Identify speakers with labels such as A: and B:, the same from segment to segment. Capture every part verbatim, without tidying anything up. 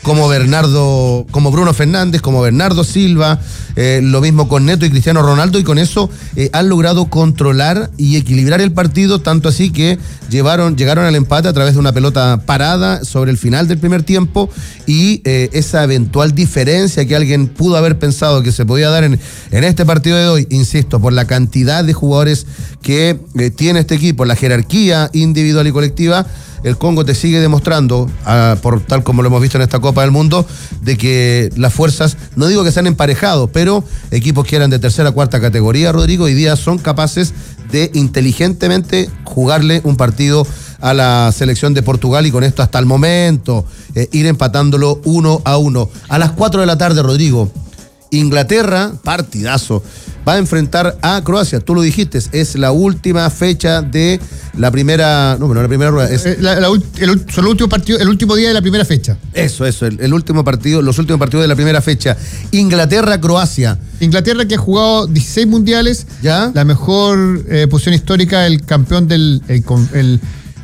A: como Bernardo, como Bruno Fernández, como Bernardo Silva, eh, lo mismo con Neto y Cristiano Ronaldo, y con eso eh, han logrado controlar y equilibrar el partido, tanto así que llevaron, llegaron al empate a través de una pelota parada sobre el final del primer tiempo, y eh, esa eventual diferencia que alguien pudo haber pensado que se podía dar en, en este partido de hoy, insisto, por la cantidad de jugadores que eh, tiene este equipo, la jerarquía individual y colectiva, el Congo te sigue demostrando, uh, por tal como lo hemos visto en esta Copa del Mundo, de que las fuerzas, no digo que se han emparejado, pero equipos que eran de tercera, cuarta categoría, Rodrigo, hoy día son capaces de inteligentemente jugarle un partido a la selección de Portugal, y con esto hasta el momento eh, ir empatándolo uno a uno. A las cuatro de la tarde, Rodrigo, Inglaterra, partidazo, va a enfrentar a Croacia. Tú lo dijiste, es la última fecha de la primera, no, bueno, la primera rueda. Es,
B: la, la, el, son el último partido, el último día de la primera fecha.
A: Eso, eso, el, el último partido, los últimos partidos de la primera fecha. Inglaterra-Croacia.
B: Inglaterra, que ha jugado dieciséis mundiales,
A: ¿ya? La
B: mejor eh, posición histórica, el campeón del el, el,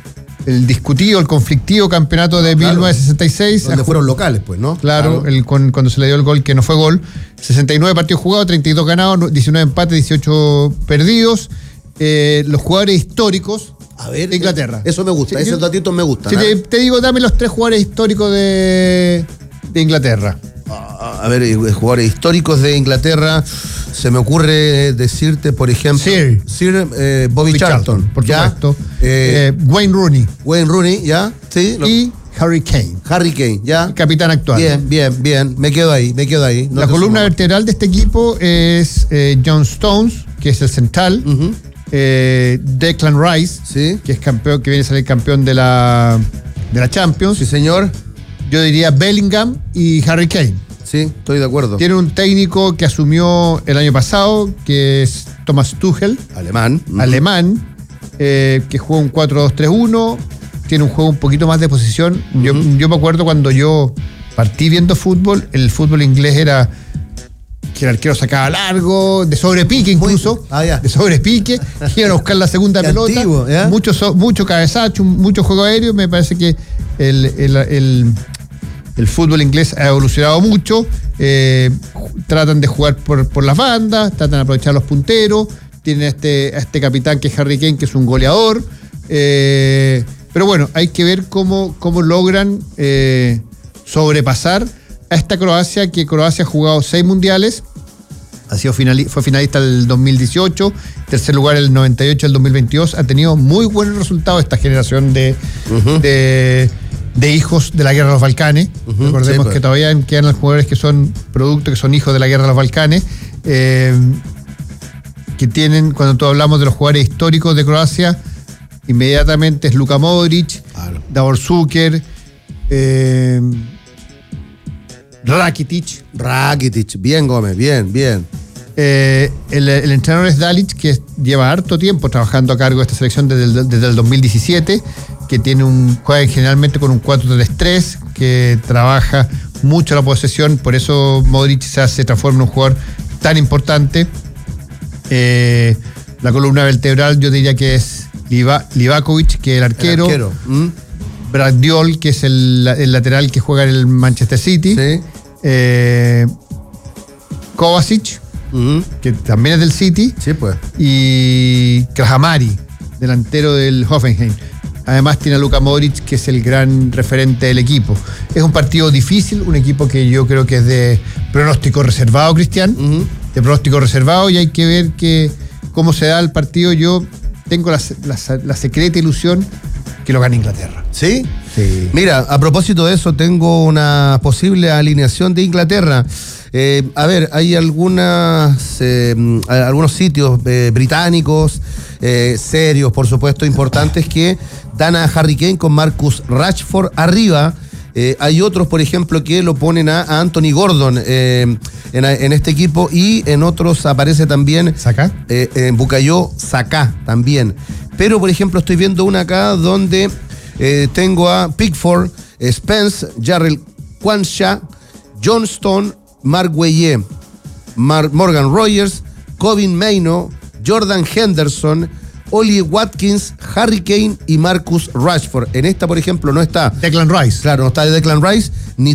B: el discutido, el conflictivo campeonato de claro, mil novecientos sesenta y seis.
A: Donde fueron locales, pues, ¿no?
B: Claro, claro. El, con, cuando se le dio el gol que no fue gol. sesenta y nueve partidos jugados, treinta y dos ganados, diecinueve empates, dieciocho perdidos. Eh, los jugadores históricos
A: a ver,
B: de Inglaterra.
A: Eso me gusta, sí, esos datitos me gustan.
B: Si te, te digo, dame los tres jugadores históricos de, de Inglaterra.
A: A, a ver, jugadores históricos de Inglaterra. Se me ocurre decirte, por ejemplo,
B: Sir,
A: Sir eh, Bobby, Bobby Charlton, Charlton,
B: por
A: ¿ya?
B: supuesto. Eh, eh, Wayne Rooney.
A: Wayne Rooney, ¿ya? Sí. Lo...
B: Y Harry Kane.
A: Harry Kane, ¿ya?
B: El capitán actual.
A: Bien, bien, bien. Me quedo ahí, me quedo ahí. No
B: la columna sumo. vertebral de este equipo es eh, John Stones, que es el central. Uh-huh. eh, Declan Rice,
A: ¿sí?
B: Que es campeón, que viene a salir campeón de la, de la Champions.
A: Sí, señor.
B: Yo diría Bellingham y Harry Kane.
A: Sí, estoy de acuerdo.
B: Tiene un técnico que asumió el año pasado, que es Thomas Tuchel.
A: Alemán.
B: Uh-huh. Alemán, eh, que juega un cuatro dos tres uno. Tiene un juego un poquito más de posición. Uh-huh. Yo, yo me acuerdo cuando yo partí viendo fútbol, el fútbol inglés era que el arquero sacaba largo, de sobrepique incluso,
A: ah, yeah.
B: de sobrepique, iban a buscar la segunda pelota.
A: Antiguo, ¿eh?
B: Mucho, mucho cabezacho, mucho juego aéreo. Me parece que el, el, el, el fútbol inglés ha evolucionado mucho. Eh, tratan de jugar por, por las bandas, tratan de aprovechar los punteros. Tienen a este, a este capitán que es Harry Kane, que es un goleador. Eh, Pero bueno, hay que ver cómo, cómo logran eh, sobrepasar a esta Croacia, que Croacia ha jugado seis mundiales, ha sido finali- fue finalista del dos mil dieciocho, tercer lugar el noventa y ocho, el dos mil veintidós, ha tenido muy buenos resultados esta generación de, uh-huh. de, de hijos de la guerra de los Balcanes. Uh-huh. Recordemos sí, pues. que todavía quedan los jugadores que son producto, que son hijos de la guerra de los Balcanes, eh, que tienen, cuando todos hablamos de los jugadores históricos de Croacia, inmediatamente es Luka Modric, claro. Davor Šuker, eh, Rakitic.
A: Rakitic, bien Gómez, bien, bien.
B: Eh, el, el entrenador es Dalic, que lleva harto tiempo trabajando a cargo de esta selección desde el, desde el dos mil diecisiete, que tiene un juega generalmente con un cuatro tres tres, que trabaja mucho la posesión, por eso Modric se, hace, se transforma en un jugador tan importante. Eh, la columna vertebral yo diría que es Liva, Livakovic, que es el arquero,
A: el arquero. ¿Mm?
B: Brad Diol, que es el, el lateral que juega en el Manchester City,
A: sí.
B: eh, Kovacic, uh-huh. que también es del City,
A: sí, pues.
B: Y Krajamari, delantero del Hoffenheim. Además tiene a Luka Modric, que es el gran referente del equipo. Es un partido difícil, un equipo que yo creo que es de pronóstico reservado, Cristian, uh-huh. de pronóstico reservado, y hay que ver que, cómo se da el partido. Yo tengo la, la, la secreta ilusión que lo gane Inglaterra.
A: ¿Sí?
B: Sí.
A: Mira, a propósito de eso, tengo una posible alineación de Inglaterra. Eh, a ver, hay algunas, eh, algunos sitios eh, británicos, eh, serios, por supuesto, importantes, que dan a Harry Kane con Marcus Rashford arriba. Eh, hay otros, por ejemplo, que lo ponen a, a Anthony Gordon eh, en, en este equipo, y en otros aparece también
B: ¿Saka?
A: Eh, en Bukayo Saka también. Pero, por ejemplo, estoy viendo una acá donde eh, tengo a Pickford, eh, Spence, Jarrell Quansah, John Stone, Mark Gueye, Mar- Morgan Rogers, Colin Maino, Jordan Henderson, Ollie Watkins, Harry Kane y Marcus Rashford. En esta, por ejemplo, no está
B: Declan Rice.
A: Claro, no está Declan Rice, ni